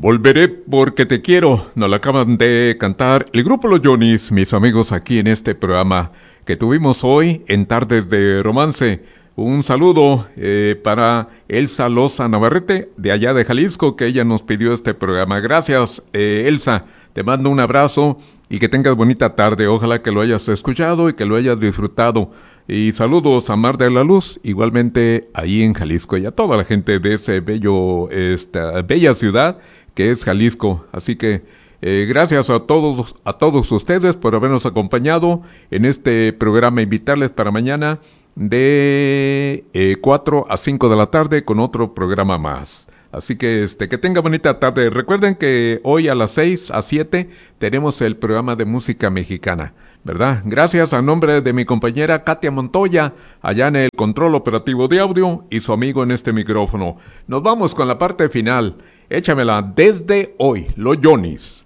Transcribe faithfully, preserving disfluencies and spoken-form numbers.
Volveré porque te quiero, nos lo acaban de cantar el grupo Los Johnny's, mis amigos, aquí en este programa que tuvimos hoy en Tardes de Romance. Un saludo eh, para Elsa Loza Navarrete, de allá de Jalisco, que ella nos pidió este programa. Gracias, eh, Elsa, te mando un abrazo y que tengas bonita tarde. Ojalá que lo hayas escuchado y que lo hayas disfrutado. Y saludos a Mar de la Luz, igualmente ahí en Jalisco, y a toda la gente de ese bello, esta bella ciudad que es Jalisco. Así que eh, gracias a todos, a todos ustedes por habernos acompañado en este programa. Invitarles para mañana de eh, cuatro a cinco de la tarde con otro programa más. Así que este que tenga bonita tarde. Recuerden que hoy a las seis a siete tenemos el programa de música mexicana, ¿verdad? Gracias a nombre de mi compañera Katia Montoya, allá en el control operativo de audio, y su amigo en este micrófono. Nos vamos con la parte final. Échamela desde hoy, Los Johnny's.